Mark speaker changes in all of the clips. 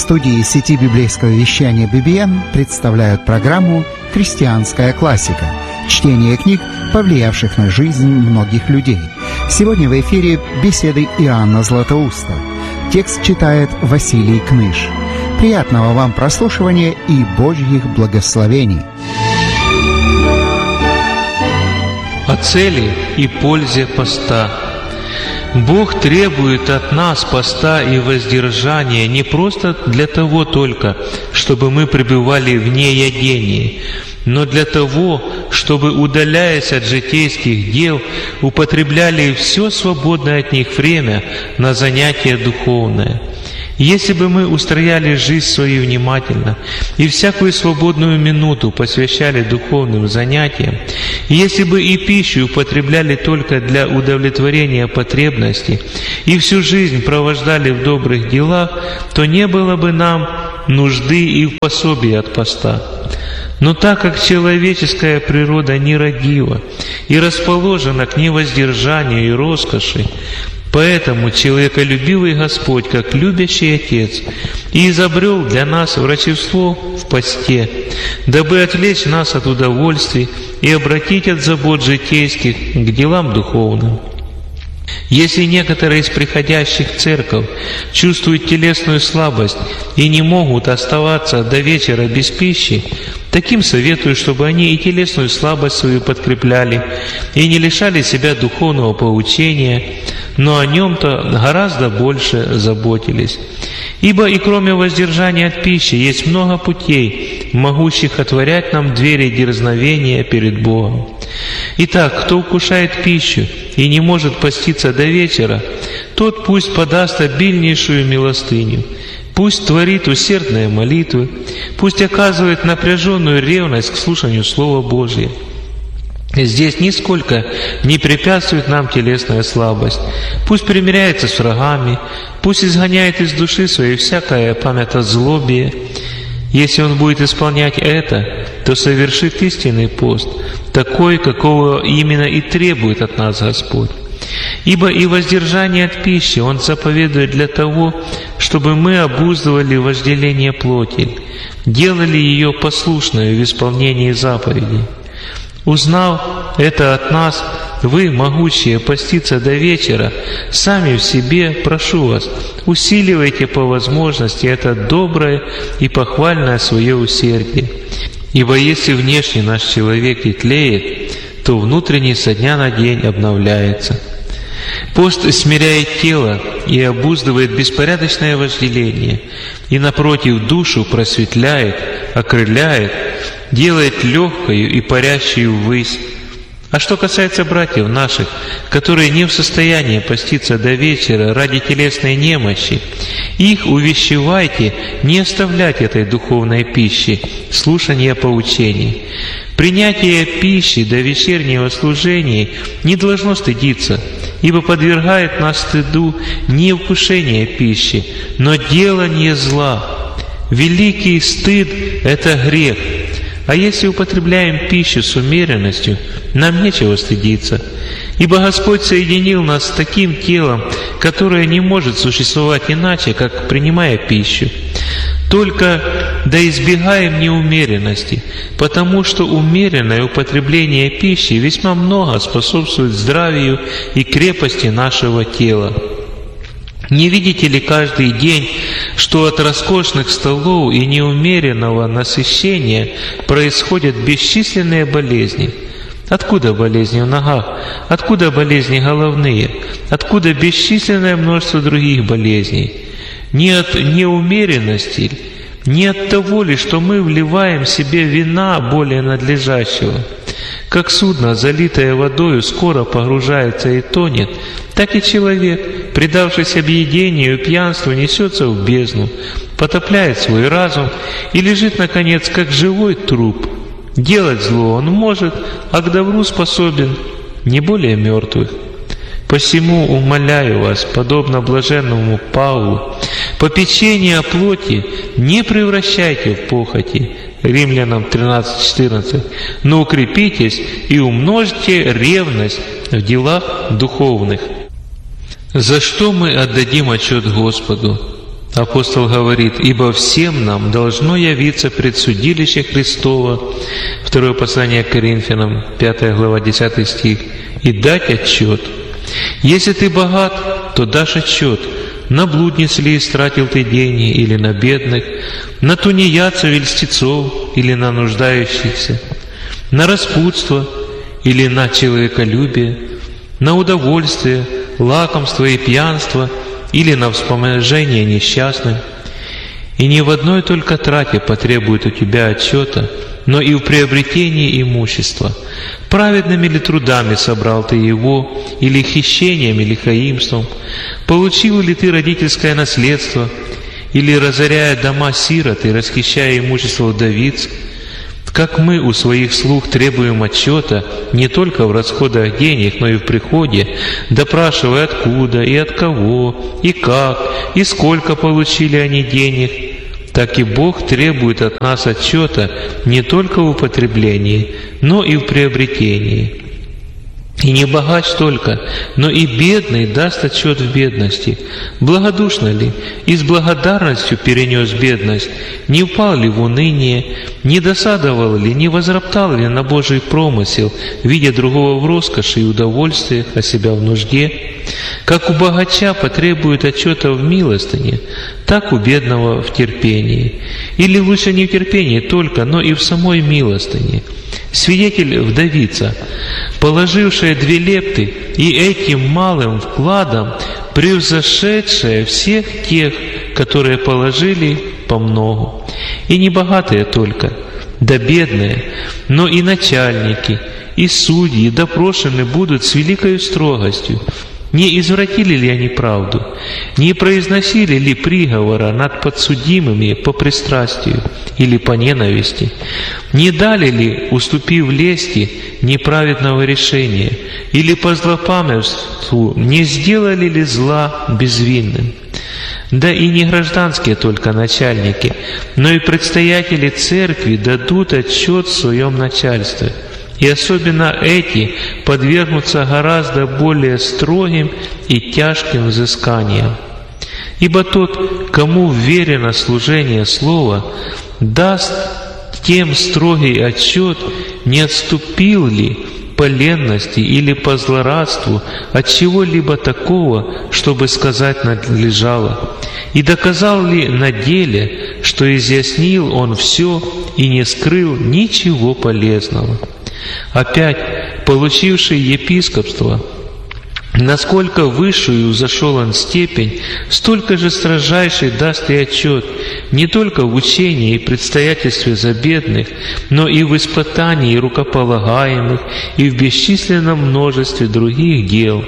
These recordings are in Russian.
Speaker 1: студии сети библейского вещания BBM представляют программу «Христианская классика». Чтение книг, повлиявших на жизнь многих людей. Сегодня в эфире беседы Иоанна Златоуста. Текст читает Василий Кныш. Приятного вам прослушивания и Божьих благословений.
Speaker 2: О цели и пользе поста. Бог требует от нас поста и воздержания не просто для того только, чтобы мы пребывали в неядении, но для того, чтобы, удаляясь от житейских дел, употребляли все свободное от них время на занятие духовное. Если бы мы устрояли жизнь свою внимательно и всякую свободную минуту посвящали духовным занятиям, если бы и пищу употребляли только для удовлетворения потребностей и всю жизнь провождали в добрых делах, то не было бы нам нужды и в пособии от поста. Но так как человеческая природа нерадива и расположена к невоздержанию и роскоши, поэтому человеколюбивый Господь, как любящий Отец, и изобрел для нас врачевство в посте, дабы отвлечь нас от удовольствий и обратить от забот житейских к делам духовным. Если некоторые из приходящих в церковь чувствуют телесную слабость и не могут оставаться до вечера без пищи, таким советую, чтобы они и телесную слабость свою подкрепляли, и не лишали себя духовного поучения, но о нем-то гораздо больше заботились. Ибо и кроме воздержания от пищи есть много путей, могущих отворять нам двери дерзновения перед Богом. Итак, кто вкушает пищу и не может поститься до вечера, тот пусть подаст обильнейшую милостыню, пусть творит усердные молитвы, пусть оказывает напряженную ревность к слушанию Слова Божия. Здесь нисколько не препятствует нам телесная слабость. Пусть примиряется с врагами, пусть изгоняет из души своей всякое памятозлобие. Если он будет исполнять это, то совершит истинный пост, такой, какого именно и требует от нас Господь. Ибо и воздержание от пищи Он заповедует для того, чтобы мы обуздывали вожделение плоти, делали ее послушной в исполнении заповедей. Узнав это от нас, вы, могущие поститься до вечера, сами в себе, прошу вас, усиливайте по возможности это доброе и похвальное свое усердие. Ибо если внешне наш человек и тлеет, то внутренний со дня на день обновляется. Пост смиряет тело и обуздывает беспорядочное вожделение, и, напротив, душу просветляет, окрыляет, делает легкою и парящую ввысь. А что касается братьев наших, которые не в состоянии поститься до вечера ради телесной немощи, их увещевайте не оставлять этой духовной пищи, слушания поучений. Принятие пищи до вечернего служения не должно стыдиться, ибо подвергает нас стыду не вкушение пищи, но делание зла. Великий стыд – это грех. А если употребляем пищу с умеренностью, нам нечего стыдиться, ибо Господь соединил нас с таким телом, которое не может существовать иначе, как принимая пищу. Только да избегаем неумеренности, потому что умеренное употребление пищи весьма много способствует здравию и крепости нашего тела. Не видите ли каждый день, что от роскошных столов и неумеренного насыщения происходят бесчисленные болезни? Откуда болезни в ногах? Откуда болезни головные? Откуда бесчисленное множество других болезней? Не от неумеренности, не от того ли, что мы вливаем себе вина более надлежащего. Как судно, залитое водою, скоро погружается и тонет, так и человек, предавшись объедению и пьянству, несется в бездну, потопляет свой разум и лежит, наконец, как живой труп. Делать зло он может, а к добру способен не более мертвых. Посему умоляю вас, подобно блаженному Павлу, попечение о плоти не превращайте в похоти, Римлянам 13:14, но укрепитесь и умножьте ревность в делах духовных. За что мы отдадим отчет Господу? Апостол говорит: «Ибо всем нам должно явиться пред судилище Христово», второе послание к Коринфянам, 5 глава, 10 стих, «и дать отчет. Если ты богат, то дашь отчет, на блудниц ли истратил ты деньги, или на бедных, на тунеядцев или льстецов, или на нуждающихся, на распутство или на человеколюбие, на удовольствие, лакомство и пьянство, или на вспоможение несчастным. И не в одной только трате потребует у тебя отчета, но и в приобретении имущества. Праведными ли трудами собрал ты его, или хищением, или хаимством? Получил ли ты родительское наследство, или, разоряя дома сирот и расхищая имущество вдовиц? Как мы у своих слуг требуем отчета не только в расходах денег, но и в приходе, допрашивая, откуда и от кого, и как, и сколько получили они денег, так и Бог требует от нас отчета не только в употреблении, но и в приобретении. И не богач только, но и бедный даст отчет в бедности. Благодушно ли и с благодарностью перенес бедность? Не упал ли в уныние? Не досадовал ли, не возроптал ли на Божий промысел, видя другого в роскоши и удовольствиях, а себя в нужде? Как у богача потребует отчета в милостыне, так у бедного в терпении. Или лучше не в терпении только, но и в самой милостыне. Свидетель вдовица, положившая 2 лепты и этим малым вкладом превзошедшая всех тех, которые положили по многу. И не богатые только, да бедные, но и начальники, и судьи допрошены будут с великою строгостью. Не извратили ли они правду? Не произносили ли приговора над подсудимыми по пристрастию или по ненависти? Не дали ли, уступив лести, неправедного решения? Или по злопамятству не сделали ли зла безвинным? Да и не гражданские только начальники, но и предстоятели церкви дадут отчет в своем начальстве. И особенно эти подвергнутся гораздо более строгим и тяжким взысканиям. Ибо тот, кому вверено служение Слова, даст тем строгий отчет, не отступил ли по ленности или по злорадству от чего-либо такого, чтобы сказать надлежало, и доказал ли на деле, что изъяснил он все и не скрыл ничего полезного. Опять, получивший епископство, насколько высшую зашел он степень, столько же строжайший даст и отчет не только в учении и предстоятельстве за бедных, но и в испытании рукополагаемых и в бесчисленном множестве других дел.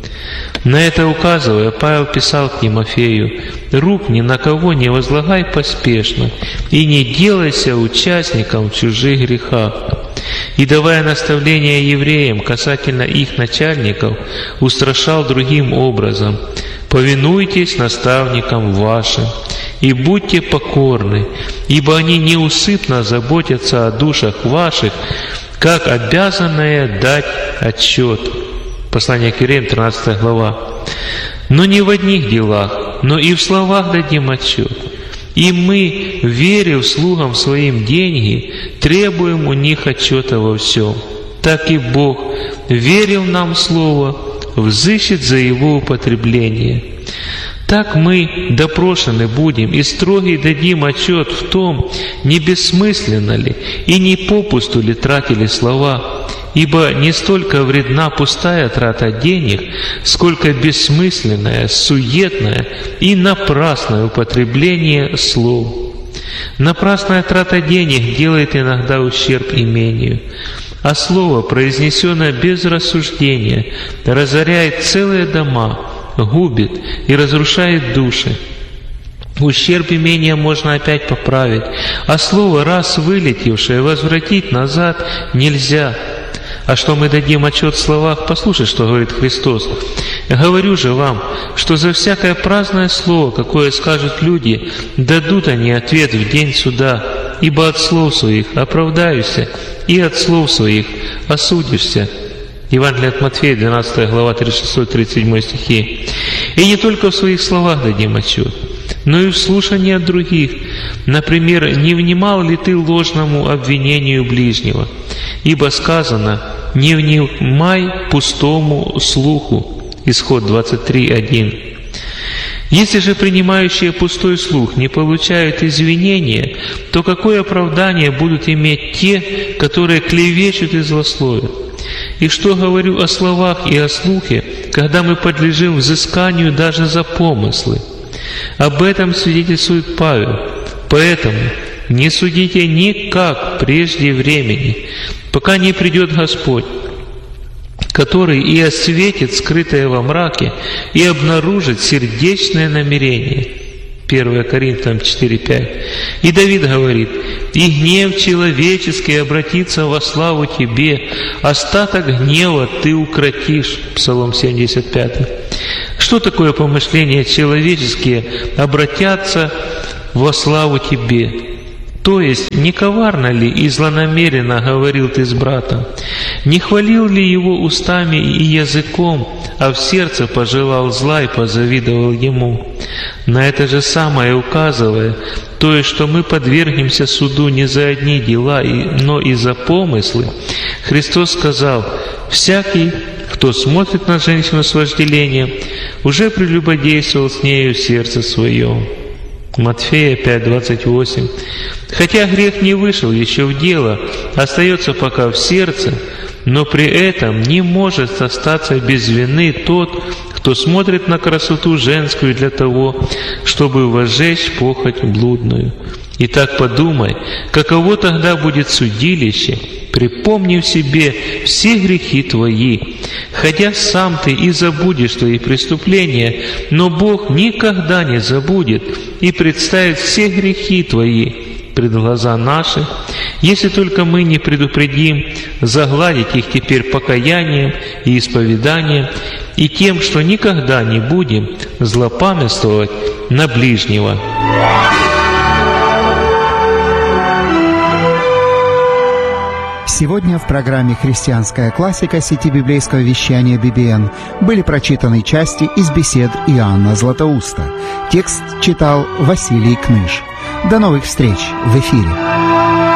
Speaker 2: На это указывая, Павел писал к Тимофею: «Рук ни на кого не возлагай поспешно, и не делайся участником в чужих грехах». И, давая наставления евреям касательно их начальников, устрашал другим образом: «Повинуйтесь наставникам вашим, и будьте покорны, ибо они неусыпно заботятся о душах ваших, как обязанные дать отчет». Послание к Евреям, 13 глава. «Но не в одних делах, но и в словах дадим отчет. И мы, верив слугам своим деньги, требуем у них отчета во всем. Так и Бог, верив нам слово, взыщет за его употребление. Так мы допрошены будем и строгий дадим отчет в том, не бессмысленно ли и не попусту ли тратили слова, ибо не столько вредна пустая трата денег, сколько бессмысленное, суетное и напрасное употребление слов. Напрасная трата денег делает иногда ущерб имению, а слово, произнесенное без рассуждения, разоряет целые дома, губит и разрушает души. Ущерб имения можно опять поправить, а слово, раз вылетевшее, возвратить назад нельзя. А что мы дадим отчет в словах? Послушай, что говорит Христос. «Говорю же вам, что за всякое праздное слово, какое скажут люди, дадут они ответ в день суда, ибо от слов своих оправдаешься, и от слов своих осудишься». Евангелие от Матфея, 12 глава, 36-37 стихи. «И не только в своих словах дадим отчет, но и в слушании от других. Например, не внимал ли ты ложному обвинению ближнего? Ибо сказано: «Не внимай пустому слуху». Исход 23:1. Если же принимающие пустой слух не получают извинения, то какое оправдание будут иметь те, которые клевещут и злословят? И что говорю о словах и о слухе, когда мы подлежим взысканию даже за помыслы? Об этом свидетельствует Павел. Поэтому не судите никак прежде времени, пока не придет Господь, который и осветит скрытое во мраке, и обнаружит сердечное намерение. 1 Коринфянам 4:5. И Давид говорит: «И гнев человеческий обратится во славу Тебе, остаток гнева Ты укротишь». Псалом 75. Что такое помышления человеческие обратятся во славу Тебе? То есть, не коварно ли и злонамеренно говорил ты с братом? Не хвалил ли его устами и языком, а в сердце пожелал зла и позавидовал ему? На это же самое указывая, то есть, что мы подвергнемся суду не за одни дела, но и за помыслы, Христос сказал: «Всякий, кто смотрит на женщину с вожделением, уже прелюбодействовал с нею в сердце своем». Матфея 5:28. Хотя грех не вышел еще в дело, остается пока в сердце, но при этом не может остаться без вины тот, кто смотрит на красоту женскую для того, чтобы возжечь похоть блудную. Итак, подумай, каково тогда будет судилище, припомнив себе все грехи твои, хотя сам ты и забудешь твои преступления, но Бог никогда не забудет и представит все грехи твои пред глаза наши, если только мы не предупредим загладить их теперь покаянием и исповеданием и тем, что никогда не будем злопамятствовать на ближнего.
Speaker 1: Сегодня в программе «Христианская классика» сети библейского вещания BBN были прочитаны части из бесед Иоанна Златоуста. Текст читал Василий Кныш. До новых встреч в эфире.